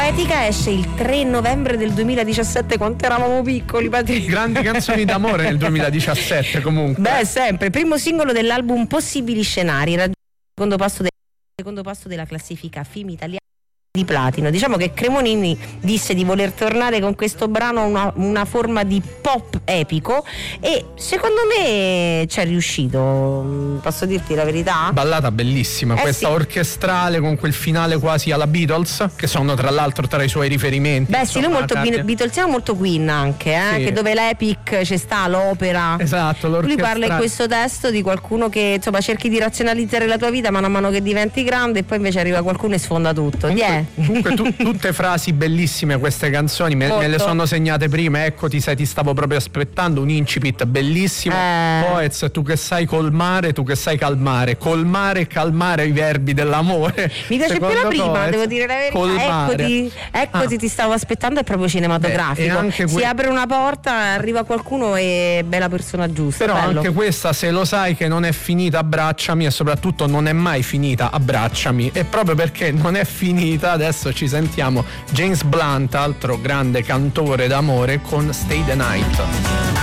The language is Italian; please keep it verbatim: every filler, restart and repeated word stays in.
Poetica esce il tre novembre del duemiladiciassette, quanto eravamo piccoli, Patrizia. Grandi canzoni d'amore nel duemiladiciassette comunque. Beh, sempre, primo singolo dell'album Possibili Scenari, raggiunge il secondo passo, de- secondo passo della classifica film italiana di platino. Diciamo che Cremonini disse di voler tornare con questo brano a una, una forma di pop epico e secondo me ci è riuscito, posso dirti la verità? Ballata bellissima, eh questa sì. orchestrale con quel finale quasi alla Beatles, che sono tra l'altro tra i suoi riferimenti. Beh sì, lui molto Cardi- Beatlesiano, molto Queen anche, eh? Sì. Che dove l'epic c'è sta l'opera. Esatto, Lui l'orchestrale. parla in questo testo di qualcuno che insomma cerchi di razionalizzare la tua vita mano a mano che diventi grande e poi invece arriva qualcuno e sfonda tutto. Comunque, Yeah. comunque tu, tutte frasi bellissime queste canzoni, me, me le Molto. sono segnate prima, ecco ti sei, ti stavo proprio aspettando, un incipit bellissimo. Eh. Poez, tu che sai colmare, tu che sai calmare, colmare e calmare i verbi dell'amore. Mi piace più Secondo la prima, Poez, devo dire la verità. colmare. Eccoti, eccoti Ah. ti stavo aspettando, è proprio cinematografico. Beh, e anche si que- apre una porta, arriva qualcuno e bella persona giusta. Però bello. anche questa, se lo sai che non è finita, abbracciami, e soprattutto non è mai finita, abbracciami. E proprio perché non è finita, adesso ci sentiamo James Blunt, altro grande cantore d'amore, con Stay the Night.